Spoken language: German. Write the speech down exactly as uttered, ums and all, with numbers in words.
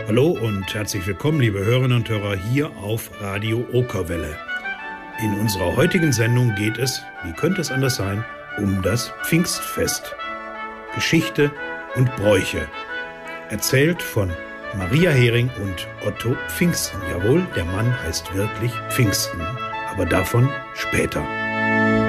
Hallo und herzlich willkommen, liebe Hörerinnen und Hörer, hier auf Radio Okerwelle. In unserer heutigen Sendung geht es, wie könnte es anders sein, um das Pfingstfest. Geschichte und Bräuche. Erzählt von Maria Hering und Otto Pfingsten. Jawohl, der Mann heißt wirklich Pfingsten, aber davon später.